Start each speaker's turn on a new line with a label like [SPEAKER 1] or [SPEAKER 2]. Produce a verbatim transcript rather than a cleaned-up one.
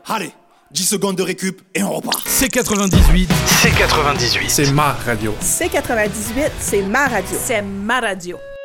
[SPEAKER 1] Allez, dix secondes de récup et on repart.
[SPEAKER 2] C quatre-vingt-dix-huit.
[SPEAKER 3] C quatre-vingt-dix-huit.
[SPEAKER 4] C'est ma radio.
[SPEAKER 5] C quatre-vingt-dix-huit, c'est ma radio.
[SPEAKER 6] C'est ma radio.